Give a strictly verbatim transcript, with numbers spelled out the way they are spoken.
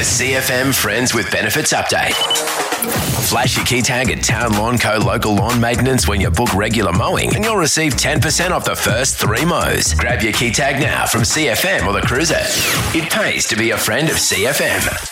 A C F M Friends with Benefits update. Flash your key tag at Town Lawn Co. local lawn maintenance when you book regular mowing and you'll receive ten percent off the first three mows. Grab your key tag now from C F M or the Cruiser. It pays to be a friend of C F M.